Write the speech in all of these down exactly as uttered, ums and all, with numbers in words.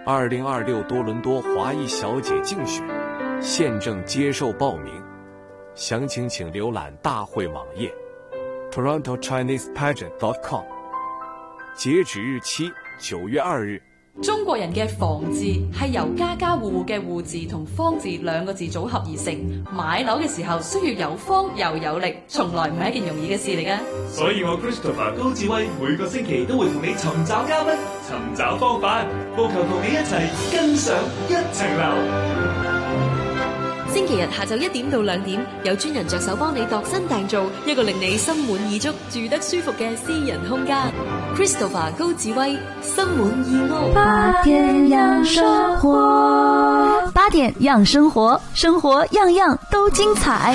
二零二六多伦多华裔小姐竞选现正接受报名，详情请浏览大会网页 toronto chinese pageant dot com， 截止日期九月二日。 中國人嘅房字係由家家戶戶嘅戶字同方字兩個字組合而成，買樓嘅時候需要有方又有力，從來唔係一件容易嘅事嚟㗎。 所以我 Christopher 高志威每個星期都會同你尋找嘉賓，尋找方法，務求同你一齊跟上一層樓。 星期日下晝一點到兩點，有專人着手幫你度身訂造一個令你心滿意足、住得舒服嘅私人空間。Christopher 高志威，心滿意屋。 八點養生活，八點養生活，生活樣樣都精彩。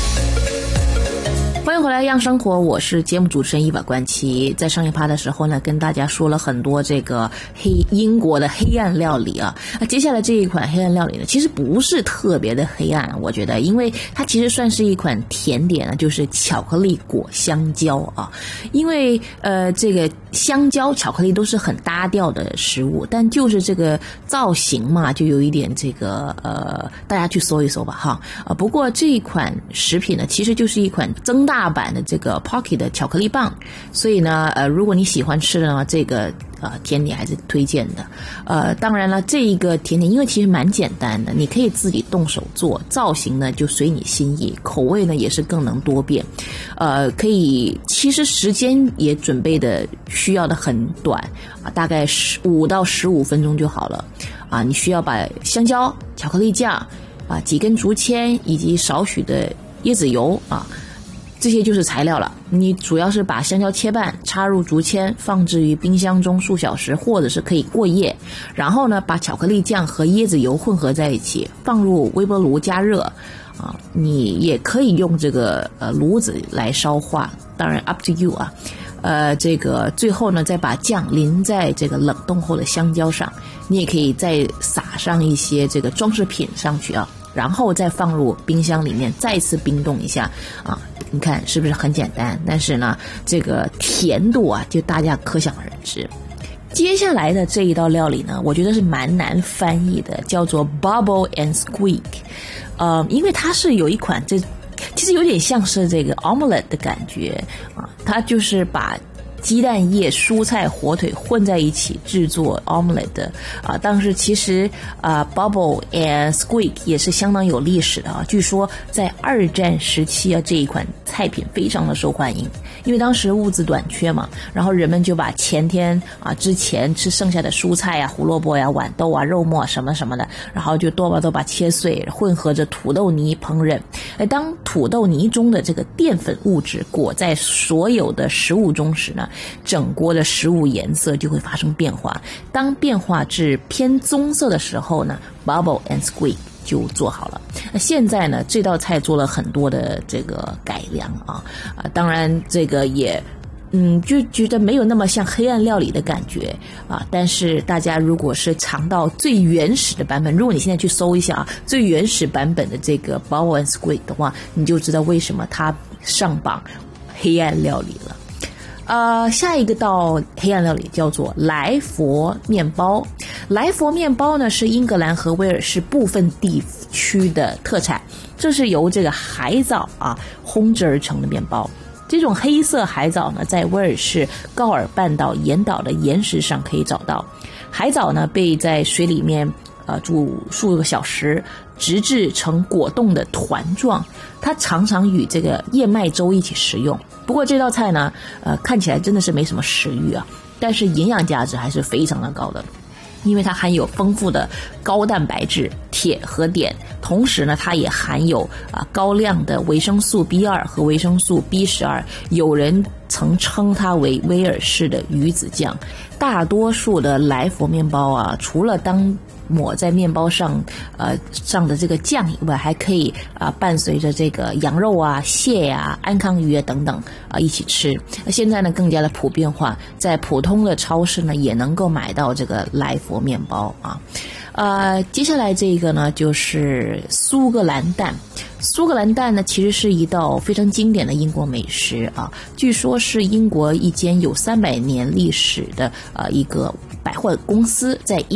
欢迎回来样生活，我是节目主持人伊娃冠琪。在上一趴的时候呢，跟大家说了很多这个黑英国的黑暗料理啊。那接下来这一款黑暗料理呢，其实不是特别的黑暗，我觉得，因为它其实算是一款甜点呢，就是巧克力裹香蕉啊。因为呃，这个香蕉、巧克力都是很搭调的食物，但就是这个造型嘛，就有一点这个呃，大家去搜一搜吧哈。啊，不过这一款食品呢，其实就是一款增大大版的这个 Pocky 的巧克力棒，所以呢，呃，如果你喜欢吃的呢，这个呃甜点还是推荐的。呃，当然了，这一个甜点因为其实蛮简单的，你可以自己动手做，造型呢就随你心意，口味呢也是更能多变。呃，可以，其实时间也准备的需要的很短啊，大概十五到十五分钟就好了啊。你需要把香蕉、巧克力酱啊、几根竹签以及少许的椰子油啊。这些就是材料了，你主要是把香蕉切半，插入竹签，放置于冰箱中数小时，或者是可以过夜。然后呢，把巧克力酱和椰子油混合在一起，放入微波炉加热。啊，你也可以用这个呃炉子来烧化，当然 up to you 啊。呃，这个最后呢，再把酱淋在这个冷冻后的香蕉上，你也可以再撒上一些这个装饰品上去啊。然后再放入冰箱里面，再次冰冻一下啊！你看是不是很简单？但是呢，这个甜度啊，就大家可想而知。接下来的这一道料理呢，我觉得是蛮难翻译的，叫做 Bubble and Squeak。呃，因为它是有一款这其实有点像是这个 omelette 的感觉啊，它就是把鸡蛋液、蔬菜、火腿混在一起制作 omelette 的啊，但是其实啊 Bubble and Squeak 也是相当有历史的啊。据说在二战时期啊，这一款菜品非常的受欢迎，因为当时物资短缺嘛，然后人们就把前天啊之前吃剩下的蔬菜啊、胡萝卜呀、啊、豌豆啊、肉末什么什么的，然后就多把都把切碎，混合着土豆泥烹饪。哎，当土豆泥中的这个淀粉物质裹在所有的食物中时呢，整锅的食物颜色就会发生变化。当变化至偏棕色的时候呢 ，Bubble and Squeak 就做好了。那现在呢，这道菜做了很多的这个改良啊啊，当然这个也。嗯，就觉得没有那么像黑暗料理的感觉啊。但是大家如果是尝到最原始的版本，如果你现在去搜一下啊，最原始版本的这个 Bubble and Squeak 的话，你就知道为什么它上榜黑暗料理了。呃，下一个道黑暗料理叫做莱佛面包。莱佛面包呢是英格兰和威尔士部分地区的特产，这是由这个海藻啊烘制而成的面包。这种黑色海藻呢，在威尔士高尔半岛沿岛的岩石上可以找到。海藻呢，被在水里面呃煮数个小时，直至成果冻的团状。它常常与这个燕麦粥一起食用。不过这道菜呢，呃，看起来真的是没什么食欲啊，但是营养价值还是非常的高的。因为它含有丰富的高蛋白质、铁和碘，同时呢，它也含有啊高量的维生素 B 二 和维生素 B 十二。有人曾称它为威尔士的鱼子酱。大多数的莱佛面包啊，除了当抹在面包上呃上的这个酱以外，还可以啊、呃、伴随着这个羊肉啊、蟹呀、啊、安康鱼啊等等啊、呃、一起吃。现在呢更加的普遍化，在普通的超市呢也能够买到这个莱佛面包啊。呃，接下来这个呢就是苏格兰蛋。苏格兰蛋呢其实是一道非常经典的英国美食啊，据说是英国一间有三百年历史的呃一个百货公司在